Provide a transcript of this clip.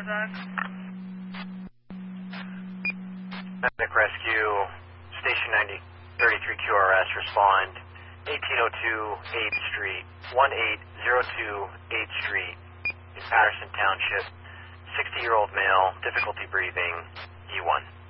Medic Rescue, Station 33 QRS, respond 1802 8th Street, 1802 8th Street in Patterson Township, 60-year-old male, difficulty breathing, E1.